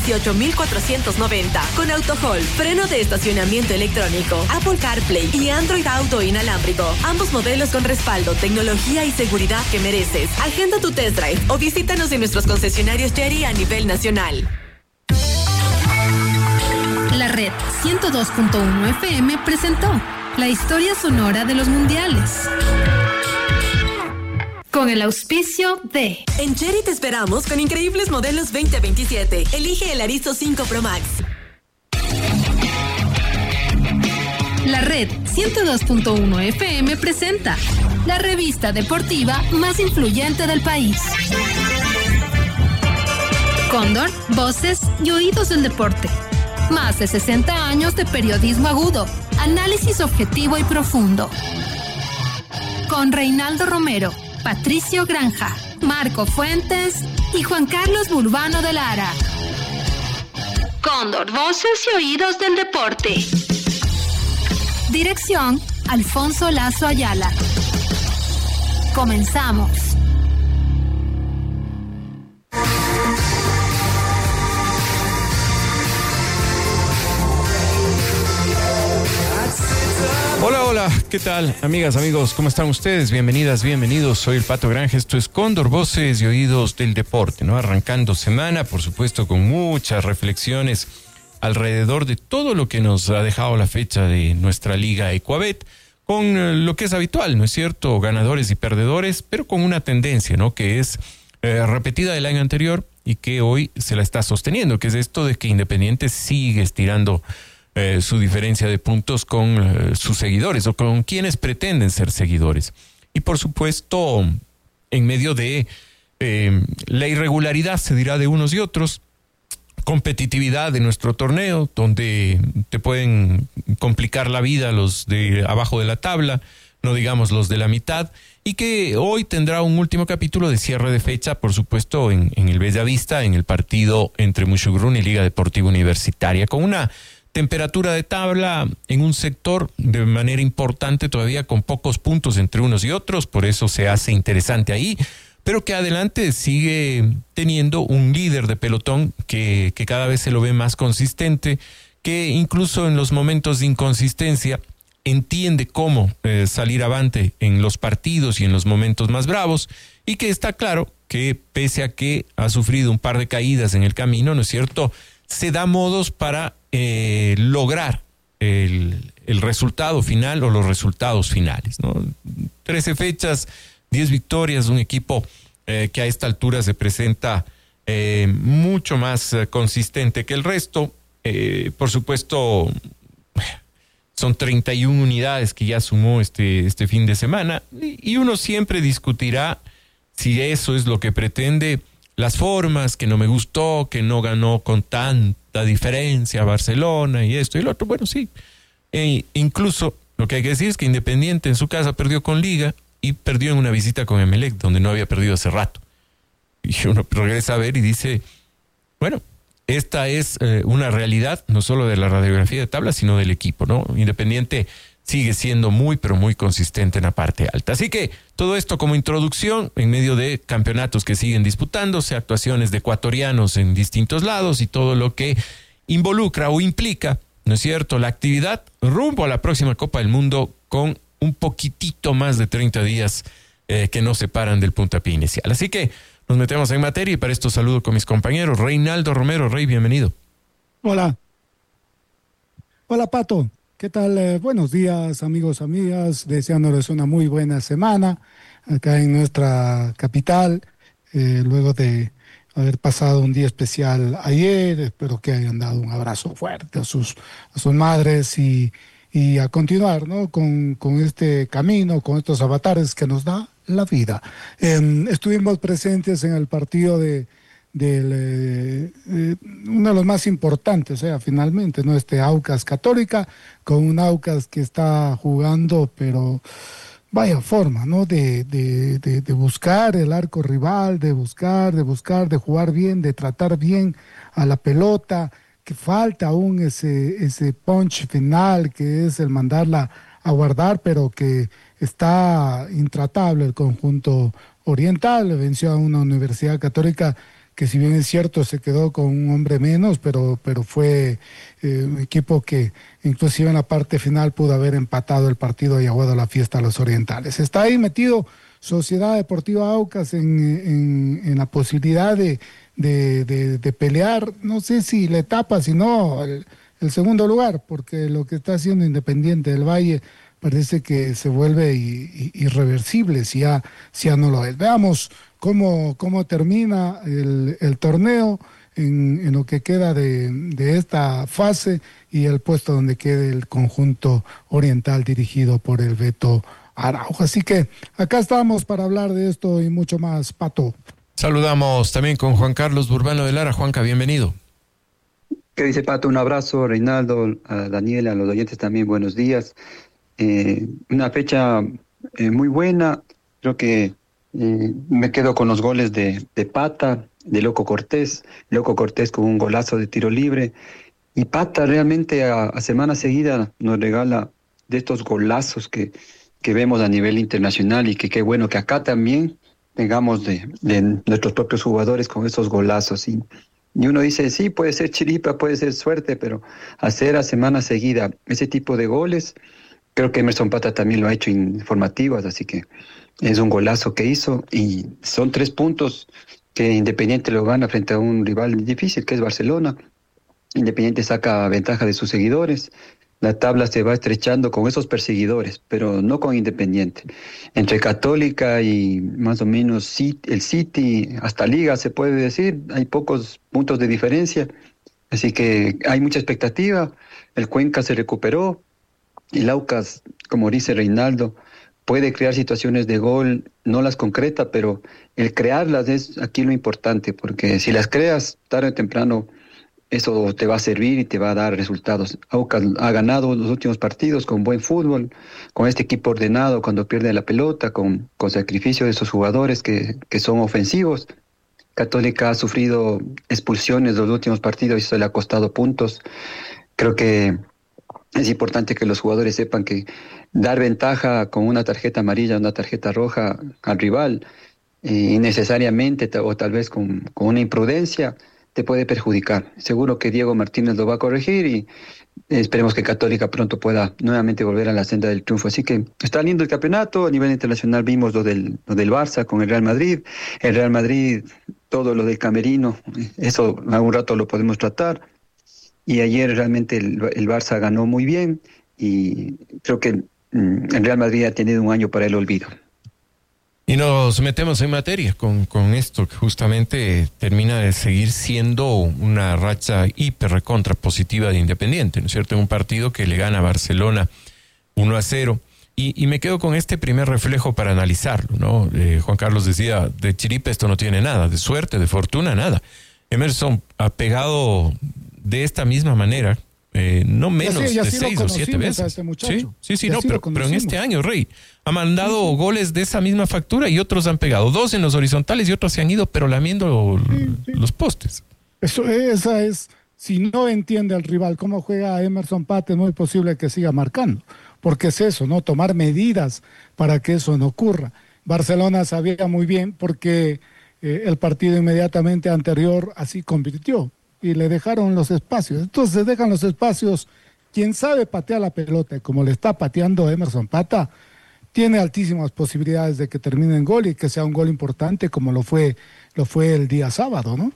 18,490. Con AutoHall, freno de estacionamiento electrónico, Apple CarPlay y Android Auto inalámbrico. Ambos modelos con respaldo, tecnología y seguridad que mereces. Agenda tu test drive o visítanos en nuestros concesionarios Chery a nivel nacional. La red 102.1 FM presentó la historia sonora de los mundiales. Con el auspicio de... En Chery te esperamos con increíbles modelos 2027. Elige el Arizo 5 Pro Max. La red 102.1 FM presenta la revista deportiva más influyente del país. Cóndor, voces y oídos del deporte. Más de 60 años de periodismo agudo, análisis objetivo y profundo. Con Reinaldo Romero, Patricio Granja, Marco Fuentes y Juan Carlos Burbano de Lara. Cóndor, voces y oídos del deporte. Dirección, Alfonso Lazo Ayala. Comenzamos. Hola, ¿qué tal? Amigas, amigos, ¿cómo están ustedes? Bienvenidas, bienvenidos. Soy el Pato Granja, esto es Cóndor, voces y oídos del deporte, ¿no? Arrancando semana, por supuesto, con muchas reflexiones alrededor de todo lo que nos ha dejado la fecha de nuestra Liga Ecuabet, con lo que es habitual, ¿no es cierto? Ganadores y perdedores, pero con una tendencia, ¿no? Que es repetida del año anterior y que hoy se la está sosteniendo, que es esto de que Independiente sigue estirando su diferencia de puntos con sus seguidores o con quienes pretenden ser seguidores. Y por supuesto, en medio de la irregularidad, se dirá, de unos y otros, competitividad de nuestro torneo, donde te pueden complicar la vida los de abajo de la tabla, no digamos los de la mitad, y que hoy tendrá un último capítulo de cierre de fecha, por supuesto, en el Bellavista, en el partido entre Mushugrum y Liga Deportiva Universitaria, con una temperatura de tabla en un sector de manera importante todavía con pocos puntos entre unos y otros, por eso se hace interesante ahí, pero que adelante sigue teniendo un líder de pelotón que cada vez se lo ve más consistente, que incluso en los momentos de inconsistencia entiende cómo salir avante en los partidos y en los momentos más bravos, y que está claro que pese a que ha sufrido un par de caídas en el camino, ¿no es cierto?, se da modos para lograr el resultado final o los resultados finales, ¿no? 13 fechas, 10 victorias, un equipo que a esta altura se presenta mucho más consistente que el resto. Por supuesto, son 31 unidades que ya sumó este fin de semana, y uno siempre discutirá si eso es lo que pretende. Las formas, que no me gustó, que no ganó con tanta diferencia Barcelona y esto y lo otro. Bueno, sí. Incluso lo que hay que decir es que Independiente en su casa perdió con Liga y perdió en una visita con Emelec, donde no había perdido hace rato. Y uno regresa a ver y dice, bueno, esta es una realidad no solo de la radiografía de tabla, sino del equipo, ¿no? Independiente sigue siendo muy, pero muy consistente en la parte alta. Así que todo esto como introducción en medio de campeonatos que siguen disputándose, actuaciones de ecuatorianos en distintos lados y todo lo que involucra o implica, ¿no es cierto?, la actividad rumbo a la próxima Copa del Mundo, con un poquitito más de 30 días que nos separan del puntapié inicial. Así que nos metemos en materia, y para esto saludo con mis compañeros. Reinaldo Romero. Rey, bienvenido. Hola, Pato. ¿Qué tal? Buenos días, amigos, amigas. Deseándoles una muy buena semana acá en nuestra capital. Luego de haber pasado un día especial ayer, espero que hayan dado un abrazo fuerte a sus madres y a continuar, ¿no?, con este camino, con estos avatares que nos da la vida. Estuvimos presentes en el partido de uno de los más importantes, finalmente, ¿no?, Aucas Católica, con un Aucas que está jugando, pero vaya forma, ¿no?, de buscar el arco rival, de buscar, de jugar bien, de tratar bien a la pelota, que falta aún ese punch final, que es el mandarla a guardar, pero que está intratable el conjunto oriental. Venció a una Universidad Católica que si bien es cierto se quedó con un hombre menos, pero fue un equipo que inclusive en la parte final pudo haber empatado el partido y aguado la fiesta a los orientales. Está ahí metido Sociedad Deportiva Aucas en la posibilidad de pelear, no sé si la etapa, sino el segundo lugar, porque lo que está haciendo Independiente del Valle parece que se vuelve irreversible si ya no lo es. Veamos cómo termina el torneo en lo que queda de esta fase y el puesto donde quede el conjunto oriental dirigido por el Beto Araujo. Así que acá estamos para hablar de esto y mucho más, Pato. Saludamos también con Juan Carlos Burbano de Lara. Juanca, bienvenido. ¿Qué dice, Pato? Un abrazo, Reinaldo, a Daniel, a los oyentes también, buenos días. Una fecha muy buena, creo que me quedo con los goles de Pata, de Loco Cortés con un golazo de tiro libre, y Pata realmente a semana seguida nos regala de estos golazos que vemos a nivel internacional, y que qué bueno que acá también tengamos de nuestros propios jugadores con esos golazos, y uno dice, sí, puede ser chiripa, puede ser suerte, pero hacer a semana seguida ese tipo de goles, creo que Emerson Pata también lo ha hecho en formativas, así que es un golazo que hizo, y son 3 puntos que Independiente lo gana frente a un rival difícil, que es Barcelona. Independiente saca ventaja de sus seguidores, la tabla se va estrechando con esos perseguidores, pero no con Independiente. Entre Católica y más o menos el City, hasta Liga se puede decir, hay pocos puntos de diferencia, así que hay mucha expectativa. El Cuenca se recuperó, el Aucas, como dice Reinaldo, puede crear situaciones de gol, no las concreta, pero el crearlas es aquí lo importante, porque si las creas tarde o temprano, eso te va a servir y te va a dar resultados. Aucas ha ganado los últimos partidos con buen fútbol, con este equipo ordenado cuando pierde la pelota, con sacrificio de esos jugadores que son ofensivos. Católica ha sufrido expulsiones los últimos partidos y eso le ha costado puntos. Creo que es importante que los jugadores sepan que dar ventaja con una tarjeta amarilla, una tarjeta roja al rival, innecesariamente o tal vez con una imprudencia, te puede perjudicar. Seguro que Diego Martínez lo va a corregir y esperemos que Católica pronto pueda nuevamente volver a la senda del triunfo. Así que está lindo el campeonato. A nivel internacional vimos lo del Barça con el Real Madrid. El Real Madrid, todo lo del camerino, eso algún rato lo podemos tratar. Y ayer realmente el Barça ganó muy bien y creo que el Real Madrid ha tenido un año para el olvido. Y nos metemos en materia con esto que justamente termina de seguir siendo una racha hiper recontra positiva de Independiente, ¿no es cierto? En un partido que le gana a Barcelona 1-0. Y me quedo con este primer reflejo para analizarlo, ¿no? Juan Carlos decía, de chiripa esto no tiene nada, de suerte, de fortuna, nada. Emerson ha pegado de esta misma manera, no menos de 6 o 7 veces. Sí, no, pero en este año, Rey, ha mandado goles de esa misma factura y otros han pegado 2 en los horizontales y otros se han ido, pero lamiendo los postes. Esa es, si no entiende al rival cómo juega Emerson Pata, es muy posible que siga marcando, porque es eso, ¿no? Tomar medidas para que eso no ocurra. Barcelona sabía muy bien porque el partido inmediatamente anterior así convirtió y le dejaron los espacios. Entonces se dejan los espacios. Quien sabe patear la pelota, como le está pateando Emerson Pata, tiene altísimas posibilidades de que termine en gol y que sea un gol importante como lo fue el día sábado, ¿no?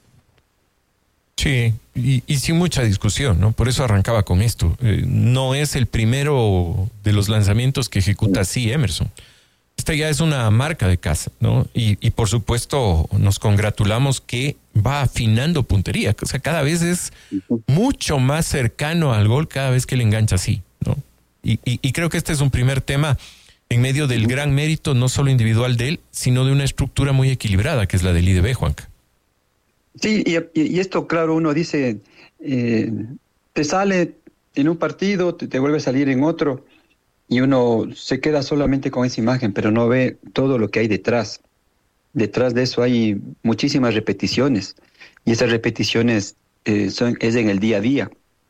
Sí, y sin mucha discusión, ¿no? Por eso arrancaba con esto. No es el primero de los lanzamientos que ejecuta así Emerson. Esta ya es una marca de casa, ¿no? Y por supuesto nos congratulamos que va afinando puntería. O sea, cada vez es mucho más cercano al gol cada vez que le engancha así, ¿no? Y creo que este es un primer tema en medio del gran mérito, no solo individual de él, sino de una estructura muy equilibrada, que es la del IDB, Juanca. Sí, y esto, claro, uno dice, te sale en un partido, te vuelve a salir en otro, y uno se queda solamente con esa imagen, pero no ve todo lo que hay detrás. Detrás de eso hay muchísimas repeticiones, y esas repeticiones es en el día a día.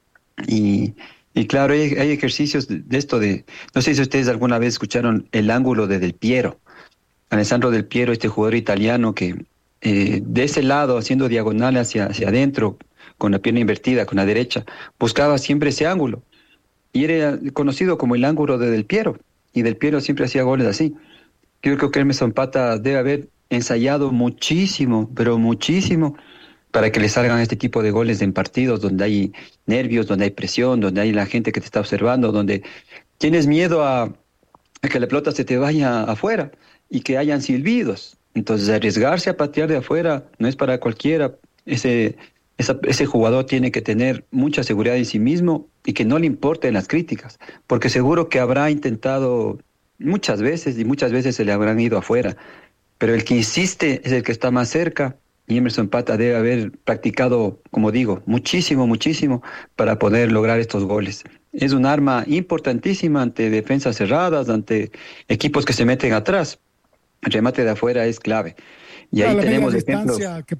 Y claro, hay ejercicios de esto de, no sé si ustedes alguna vez escucharon el ángulo de Del Piero. Alessandro Del Piero, este jugador italiano que de ese lado, haciendo diagonal hacia adentro, con la pierna invertida, con la derecha, buscaba siempre ese ángulo. Y era conocido como el ángulo de Del Piero. Y Del Piero siempre hacía goles así. Yo creo que Emerson Pata debe haber ensayado muchísimo, pero muchísimo, para que le salgan este tipo de goles en partidos donde hay nervios, donde hay presión, donde hay la gente que te está observando, donde tienes miedo a que la pelota se te vaya afuera y que hayan silbidos. Entonces, arriesgarse a patear de afuera no es para cualquiera. Ese jugador tiene que tener mucha seguridad en sí mismo y que no le importen las críticas, porque seguro que habrá intentado muchas veces y muchas veces se le habrán ido afuera, pero el que insiste es el que está más cerca, y Emerson Pata debe haber practicado, como digo, muchísimo para poder lograr estos goles. Es un arma importantísima ante defensas cerradas, ante equipos que se meten atrás. El remate de afuera es clave. Y ahí tenemos ejemplos que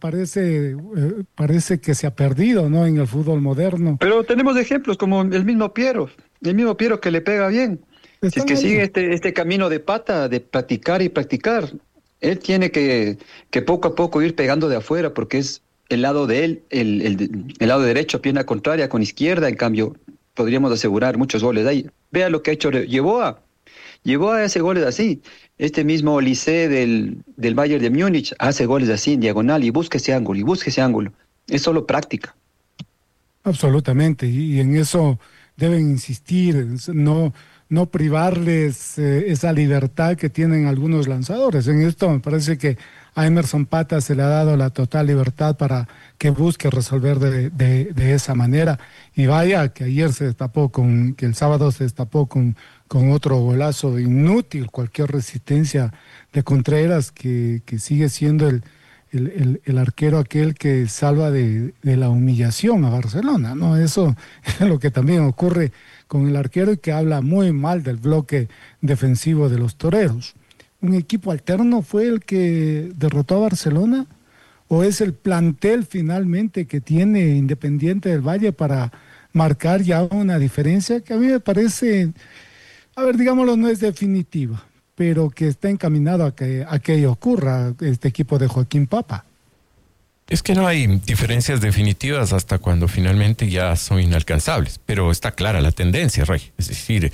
parece que se ha perdido, ¿no?, en el fútbol moderno. Pero tenemos ejemplos como el mismo Piero que le pega bien. Si es que sigue este camino de Pata, de practicar y practicar, él tiene que poco a poco ir pegando de afuera, porque es el lado de él, el lado derecho, pierna contraria con izquierda. En cambio, podríamos asegurar muchos goles de ahí. Vea lo que ha hecho Yeboah hace goles así. Este mismo Olise del Bayern de Múnich hace goles así en diagonal, y busca ese ángulo. Es solo práctica. Absolutamente, y en eso deben insistir, no privarles esa libertad que tienen algunos lanzadores. En esto me parece que a Emerson Pata se le ha dado la total libertad para que busque resolver de esa manera. Y vaya que ayer que el sábado se destapó con otro golazo inútil, cualquier resistencia de Contreras, que sigue siendo el arquero aquel que salva de la humillación a Barcelona, ¿no? Eso es lo que también ocurre con el arquero, y que habla muy mal del bloque defensivo de los toreros. ¿Un equipo alterno fue el que derrotó a Barcelona? ¿O es el plantel finalmente que tiene Independiente del Valle para marcar ya una diferencia que a mí me parece, digámoslo, no es definitiva, pero que está encaminado a que ocurra este equipo de Joaquín Papa? Es que no hay diferencias definitivas hasta cuando finalmente ya son inalcanzables, pero está clara la tendencia, Rey. Es decir,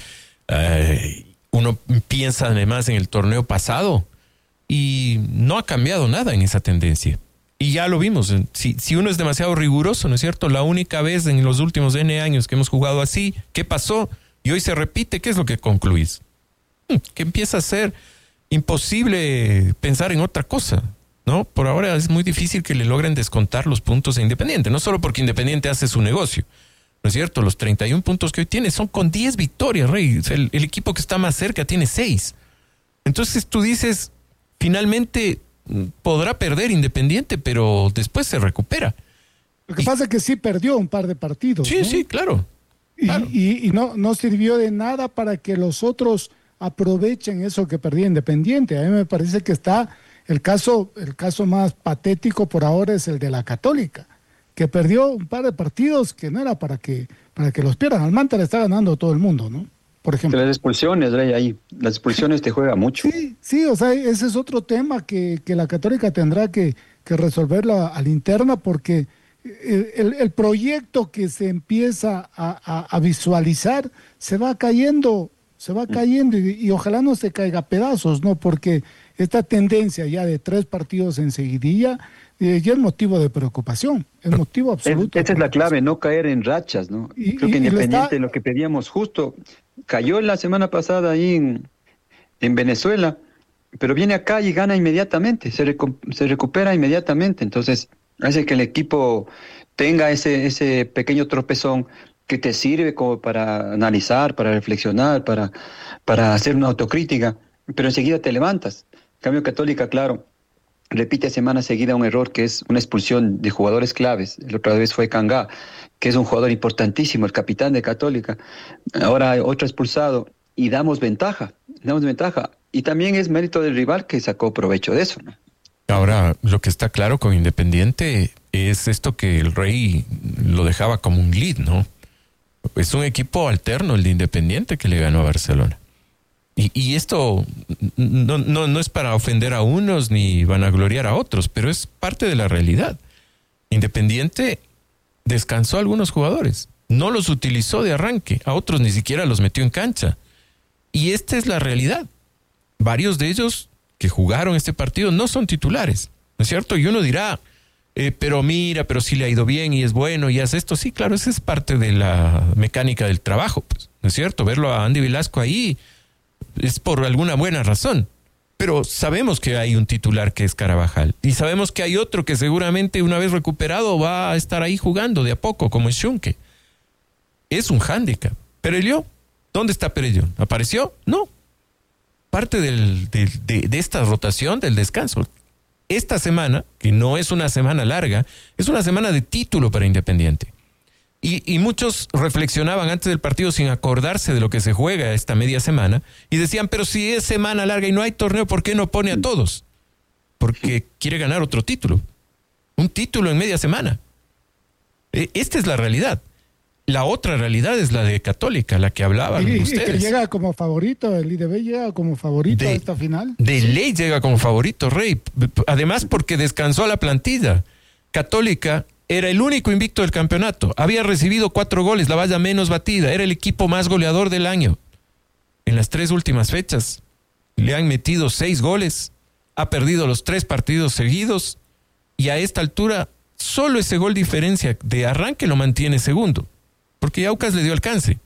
uno piensa además en el torneo pasado y no ha cambiado nada en esa tendencia. Y ya lo vimos, si uno es demasiado riguroso, ¿no es cierto? La única vez en los últimos N años que hemos jugado así, ¿qué pasó? Y hoy se repite, ¿qué es lo que concluís? Que empieza a ser imposible pensar en otra cosa, ¿no? Por ahora es muy difícil que le logren descontar los puntos a Independiente, no solo porque Independiente hace su negocio, ¿no es cierto? Los 31 puntos que hoy tiene son con 10 victorias, Rey. O sea, el equipo que está más cerca tiene 6. Entonces tú dices, finalmente podrá perder Independiente, pero después se recupera. Lo que pasa es que sí perdió un par de partidos. Sí, ¿no? Sí, claro. Y no sirvió de nada para que los otros aprovechen eso que perdía Independiente. A mí me parece que está el caso más patético por ahora es el de la Católica, que perdió un par de partidos que no era para que los pierdan. Al Manta le está ganando todo el mundo, ¿no? Por ejemplo. Las expulsiones, Rey, ahí. Las expulsiones te juegan mucho. Sí, o sea, ese es otro tema que la Católica tendrá que resolverlo a la interna, porque el proyecto que se empieza a visualizar se va cayendo y ojalá no se caiga a pedazos, ¿no? Porque esta tendencia ya de 3 partidos en seguidilla ya es motivo de preocupación, es motivo absoluto. Esa es la clave, no caer en rachas, ¿no? Creo que Independiente, lo que pedíamos justo, cayó la semana pasada ahí en Venezuela, pero viene acá y gana inmediatamente, se recupera inmediatamente. Entonces hace que el equipo tenga ese pequeño tropezón que te sirve como para analizar, para reflexionar, para hacer una autocrítica, pero enseguida te levantas. En cambio, Católica, claro, repite semana seguida un error, que es una expulsión de jugadores claves. La otra vez fue Cangá, que es un jugador importantísimo, el capitán de Católica. Ahora hay otro expulsado y damos ventaja. Y también es mérito del rival que sacó provecho de eso, ¿no? Ahora, lo que está claro con Independiente es esto, que el Rey lo dejaba como un lead, ¿no? Es un equipo alterno el de Independiente que le ganó a Barcelona. Y esto no es para ofender a unos ni vanagloriar a otros, pero es parte de la realidad. Independiente descansó a algunos jugadores, no los utilizó de arranque, a otros ni siquiera los metió en cancha. Y esta es la realidad. Varios de ellos que jugaron este partido no son titulares, ¿no es cierto? Y uno dirá, pero sí le ha ido bien y es bueno y hace esto. Sí, claro, esa es parte de la mecánica del trabajo, pues, ¿no es cierto? Verlo a Andy Velasco ahí es por alguna buena razón. Pero sabemos que hay un titular que es Carabajal. Y sabemos que hay otro que seguramente una vez recuperado va a estar ahí jugando de a poco, como es Schunke. Es un hándicap. Perelló, ¿dónde está Perelló? ¿Apareció? No. Parte de esta rotación, del descanso. Esta semana, que no es una semana larga, es una semana de título para Independiente. Y muchos reflexionaban antes del partido sin acordarse de lo que se juega esta media semana y decían, pero si es semana larga y no hay torneo, ¿por qué no pone a todos? Porque quiere ganar otro título. Un título en media semana. Esta es la realidad. La otra realidad es la de Católica, la que hablaban ustedes. Y que llega como favorito, el IDB llega como favorito a esta final. De ley llega como favorito, Rey. Además porque descansó a la plantilla. Católica era el único invicto del campeonato. Había recibido 4 goles, la valla menos batida. Era el equipo más goleador del año. En las 3 últimas fechas le han metido 6 goles. Ha perdido los 3 partidos seguidos. Y a esta altura, solo ese gol diferencia de arranque lo mantiene segundo. Porque Aucas le dio alcance.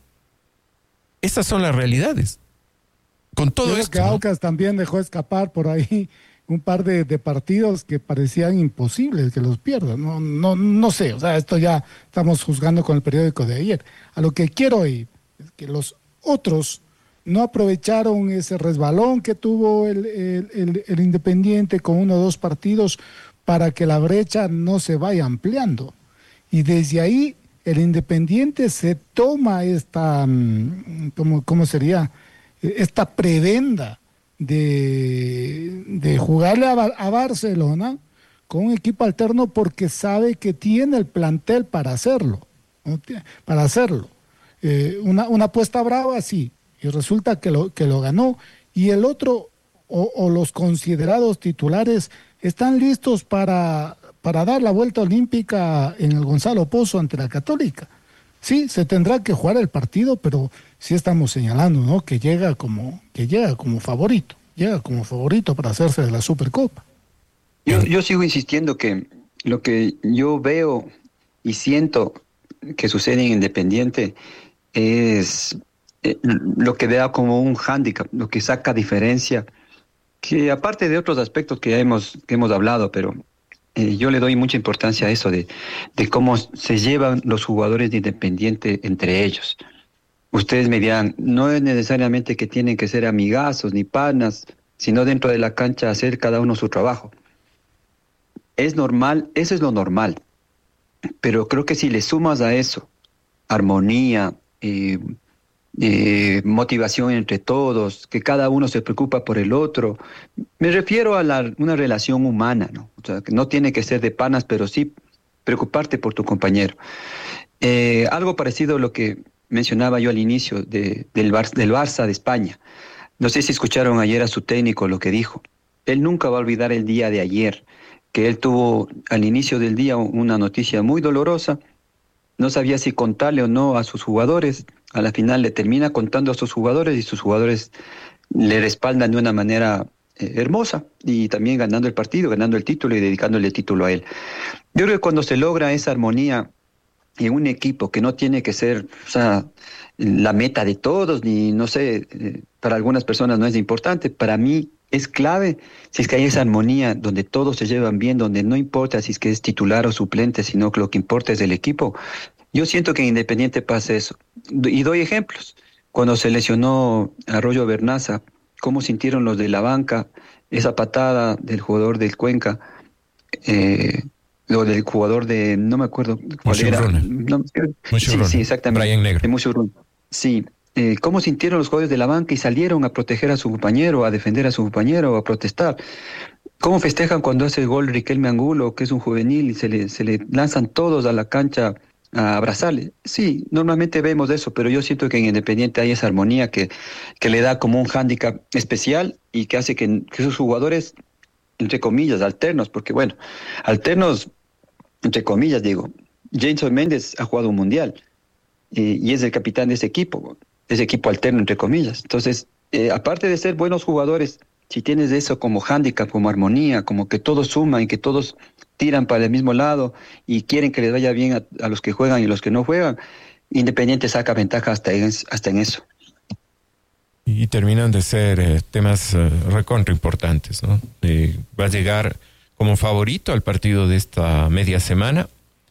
Estas son las realidades. Con todo esto, que Aucas también dejó escapar por ahí un par de partidos que parecían imposibles que los pierdan. No sé, o sea, esto ya estamos juzgando con el periódico de ayer. A lo que quiero ir es que los otros no aprovecharon ese resbalón que tuvo el Independiente con 1 o 2 partidos para que la brecha no se vaya ampliando. Y desde ahí el Independiente se toma esta, ¿cómo sería? Esta prebenda de jugarle a Barcelona con un equipo alterno porque sabe que tiene el plantel para hacerlo. ¿No? Para hacerlo. Una apuesta brava, sí, y resulta que lo ganó. Y el otro, o los considerados titulares, están listos para dar la vuelta olímpica en el Gonzalo Pozo ante la Católica. Sí, se tendrá que jugar el partido, pero sí estamos señalando, ¿no? Que llega como favorito para hacerse de la Supercopa. Yo sigo insistiendo que lo que yo veo y siento que sucede en Independiente es lo que da como un hándicap, lo que saca diferencia, que aparte de otros aspectos que hemos hablado, pero yo le doy mucha importancia a eso de cómo se llevan los jugadores de Independiente entre ellos. Ustedes me dirán, no es necesariamente que tienen que ser amigazos ni panas, sino dentro de la cancha hacer cada uno su trabajo. Es normal, eso es lo normal. Pero creo que si le sumas a eso armonía, motivación entre todos, que cada uno se preocupa por el otro. Me refiero a una relación humana, ¿no? O sea, que no tiene que ser de panas, pero sí preocuparte por tu compañero. Algo parecido a lo que mencionaba yo al inicio del Barça de España. No sé si escucharon ayer a su técnico lo que dijo. Él nunca va a olvidar el día de ayer, que él tuvo al inicio del día una noticia muy dolorosa. No sabía si contarle o no a sus jugadores. A la final le termina contando a sus jugadores y sus jugadores le respaldan de una manera hermosa y también ganando el partido, ganando el título y dedicándole el título a él. Yo creo que cuando se logra esa armonía en un equipo que no tiene que ser, o sea, la meta de todos, ni no sé, para algunas personas no es importante, para mí es clave si es que hay esa armonía donde todos se llevan bien, donde no importa si es que es titular o suplente, sino que lo que importa es el equipo. Yo siento que en Independiente pasa eso. Y doy ejemplos. Cuando se lesionó Arroyo Bernaza, cómo sintieron los de la banca esa patada del jugador del Cuenca, lo del jugador de, no me acuerdo cuál era. No, sí, exactamente. Brian Negro. De Mucho sí. Cómo sintieron los jugadores de la banca y salieron a proteger a su compañero, a defender a su compañero, a protestar. Cómo festejan cuando hace el gol Riquelme Angulo, que es un juvenil, y se le lanzan todos a la cancha a abrazarle. Sí, normalmente vemos eso, pero yo siento que en Independiente hay esa armonía que le da como un hándicap especial y que hace que sus jugadores, entre comillas, alternos, porque bueno, alternos, entre comillas digo, Jason Méndez ha jugado un mundial y es el capitán de ese equipo alterno, entre comillas. Entonces, aparte de ser buenos jugadores, si tienes eso como hándicap, como armonía, como que todos suman y que todos tiran para el mismo lado y quieren que les vaya bien a los que juegan y los que no juegan, Independiente saca ventaja hasta en eso. Y terminan de ser temas recontra importantes, ¿no? Va a llegar como favorito al partido de esta media semana.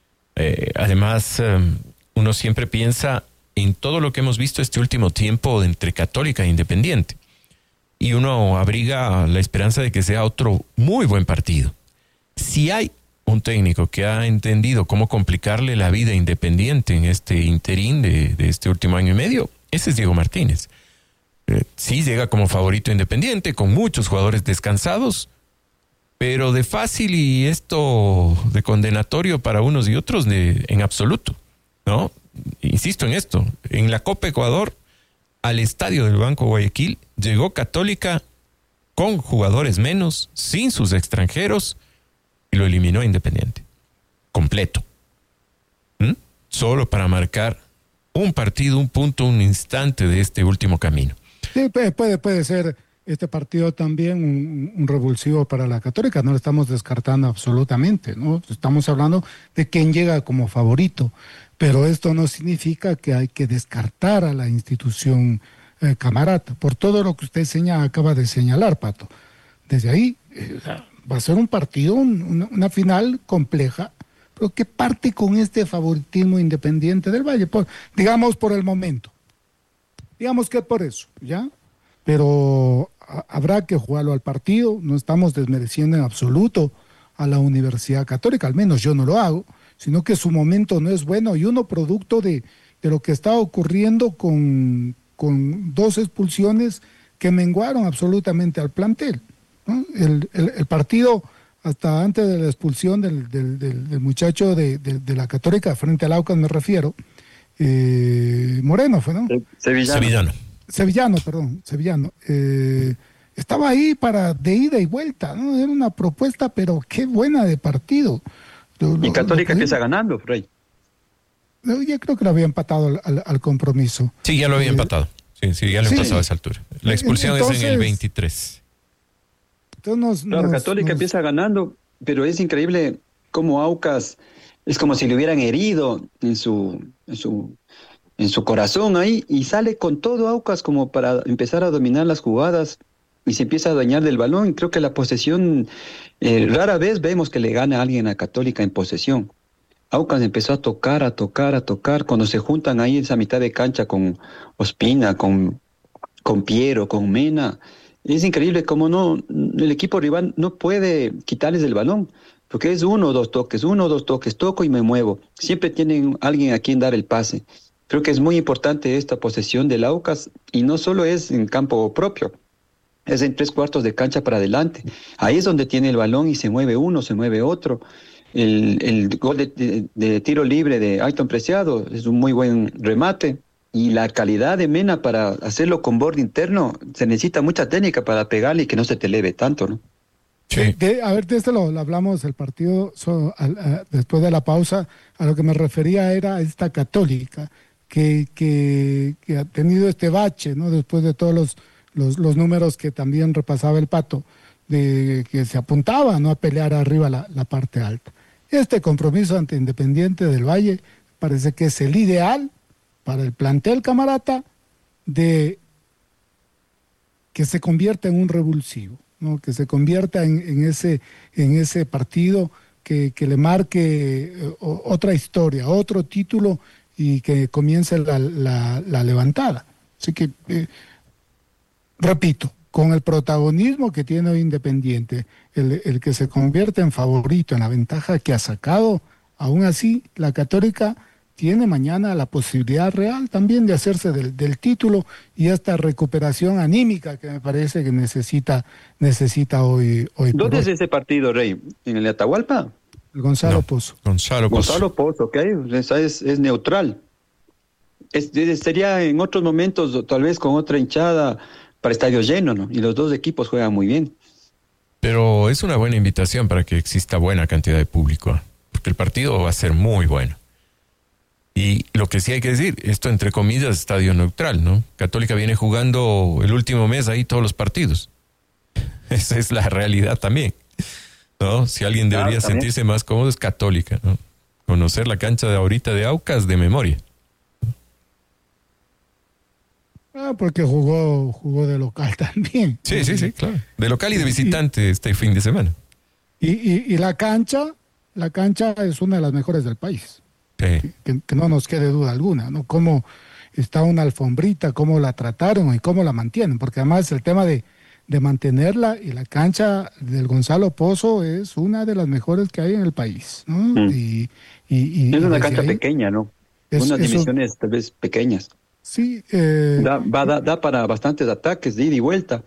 Además, uno siempre piensa en todo lo que hemos visto este último tiempo entre Católica e Independiente. Y uno abriga la esperanza de que sea otro muy buen partido. Si hay un técnico que ha entendido cómo complicarle la vida a Independiente en este interín de este último año y medio, ese es Diego Martínez. Sí llega como favorito Independiente, con muchos jugadores descansados, pero de fácil y esto de condenatorio para unos y otros en absoluto, ¿no? Insisto en esto, en la Copa Ecuador, al estadio del Banco Guayaquil, llegó Católica con jugadores menos, sin sus extranjeros, y lo eliminó Independiente. Completo. Solo para marcar un partido, un punto, un instante de este último camino. Sí, puede ser este partido también un revulsivo para la Católica, no lo estamos descartando absolutamente, ¿no? Estamos hablando de quién llega como favorito, pero esto no significa que hay que descartar a la institución Camarata, por todo lo que usted acaba de señalar, Pato. Desde ahí va a ser un partido, una final compleja, pero que parte con este favoritismo Independiente del Valle, digamos por el momento. Digamos que por eso, ¿ya? Pero habrá que jugarlo al partido, no estamos desmereciendo en absoluto a la Universidad Católica, al menos yo no lo hago, sino que su momento no es bueno y uno producto de lo que está ocurriendo con 2 expulsiones que menguaron absolutamente al plantel, ¿no? El partido, hasta antes de la expulsión del muchacho de la Católica, frente al Aucas me refiero, Moreno fue, ¿no? Sevillano. Estaba ahí de ida y vuelta, ¿no? Era una propuesta, pero qué buena de partido. Y Católica empieza ganando, Frey. Yo creo que lo había empatado al compromiso. Sí, ya lo había empatado. Sí, ya lo han pasado a esa altura. La expulsión es en el 23. Católica empieza ganando, pero es increíble cómo Aucas es como si le hubieran herido en su corazón ahí, y sale con todo Aucas como para empezar a dominar las jugadas y se empieza a dañar del balón. Y creo que la posesión, rara vez vemos que le gana a alguien a Católica en posesión. Aucas empezó a tocar, cuando se juntan ahí en esa mitad de cancha con Ospina, con Piero, con Mena. Es increíble cómo el equipo rival no puede quitarles el balón, porque es 1 o 2 toques, toco y me muevo. Siempre tienen alguien a quien dar el pase. Creo que es muy importante esta posesión del Aucas, y no solo es en campo propio, es en 3/4 de cancha para adelante. Ahí es donde tiene el balón y se mueve uno, se mueve otro. El gol de tiro libre de Ayton Preciado es un muy buen remate, y la calidad de Mena para hacerlo con borde interno, se necesita mucha técnica para pegarle y que no se te eleve tanto, ¿no? Sí. A ver, de esto lo hablamos el partido después de la pausa. A lo que me refería era a esta Católica que ha tenido este bache, ¿no? Después de todos los números que también repasaba el Pato, de que se apuntaba, ¿no?, a pelear arriba la parte alta. Este compromiso ante Independiente del Valle parece que es el ideal para el plantel Camarata, de que se convierta en un revulsivo, ¿no? Que se convierta en ese partido que le marque otra historia, otro título, y que comience la levantada. Así que, repito, con el protagonismo que tiene hoy Independiente, el que se convierte en favorito, en la ventaja que ha sacado, aún así la Católica tiene mañana la posibilidad real también de hacerse del título, y esta recuperación anímica que me parece que necesita hoy. ¿Dónde es ese partido, Rey? ¿En el Atahualpa? Gonzalo No, Pozo. Gonzalo Pozo. Gonzalo Pozo, ok, esa es neutral. Sería en otros momentos, o tal vez con otra hinchada, para estadio lleno, ¿no? Y los dos equipos juegan muy bien. Pero es una buena invitación para que exista buena cantidad de público, porque el partido va a ser muy bueno. Y lo que sí hay que decir, esto entre comillas, estadio neutral, ¿no? Católica viene jugando el último mes ahí todos los partidos. Esa es la realidad también, ¿no? Si alguien debería sentirse más cómodo es Católica, ¿no? Conocer la cancha de ahorita de Aucas de memoria. Porque jugó de local también. Sí, claro. De local y de visitante este fin de semana. Y la cancha es una de las mejores del país. Sí. Que no nos quede duda alguna, ¿no? Cómo está una alfombrita, cómo la trataron y cómo la mantienen, porque además el tema de mantenerla, y la cancha del Gonzalo Pozo es una de las mejores que hay en el país, ¿no? Y es una cancha pequeña, ¿no? Unas dimensiones tal vez pequeñas. Sí. Da para bastantes ataques de ida y vuelta.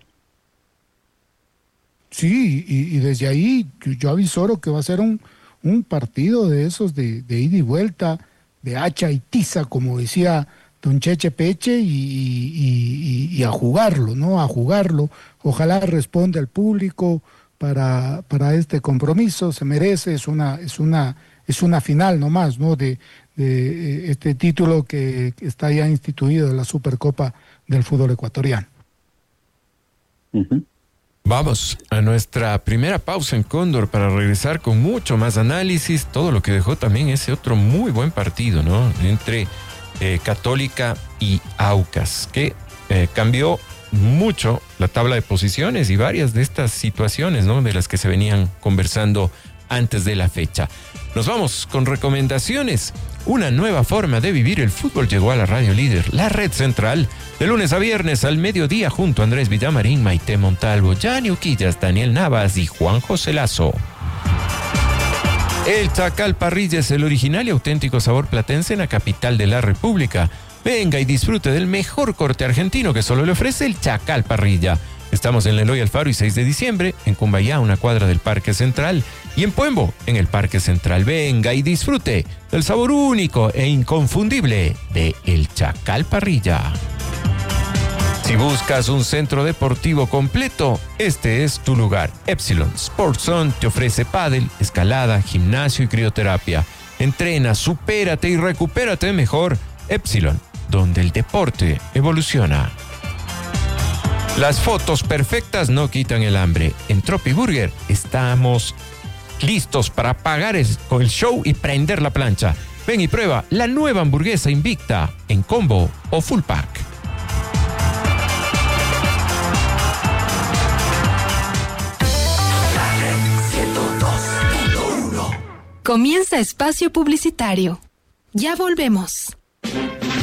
Sí, y desde ahí yo avisoro que va a ser un partido de esos de ida y vuelta, de hacha y tiza, como decía don Cheche Peche, y a jugarlo, ¿no? A jugarlo. Ojalá responda el público para este compromiso. Se merece, es una final nomás, ¿no? De este título que está ya instituido de la Supercopa del fútbol ecuatoriano. Uh-huh. Vamos a nuestra primera pausa en Cóndor para regresar con mucho más análisis, todo lo que dejó también ese otro muy buen partido, ¿no? Entre Católica y Aucas, que cambió mucho la tabla de posiciones y varias de estas situaciones, ¿no? De las que se venían conversando antes de la fecha. Nos vamos con recomendaciones. Una nueva forma de vivir el fútbol llegó a la Radio Líder, la red central, de lunes a viernes al mediodía junto a Andrés Villamarín, Maite Montalvo, Gianni Uquillas, Daniel Navas y Juan José Lazo. El Chacal Parrilla es el original y auténtico sabor platense en la capital de la República. Venga y disfrute del mejor corte argentino que solo le ofrece el Chacal Parrilla. Estamos en Eloy Alfaro y 6 de diciembre, en Cumbayá, una cuadra del Parque Central, y en Puembo, en el Parque Central. Venga y disfrute del sabor único e inconfundible de el Chacal Parrilla. Si buscas un centro deportivo completo, este es tu lugar. Epsilon Sports Zone te ofrece pádel, escalada, gimnasio y crioterapia. Entrena, supérate y recupérate mejor. Epsilon, donde el deporte evoluciona. Las fotos perfectas no quitan el hambre. En Tropi Burger estamos listos para pagar el show y prender la plancha. Ven y prueba la nueva hamburguesa Invicta en combo o full pack. Comienza espacio publicitario. Ya volvemos.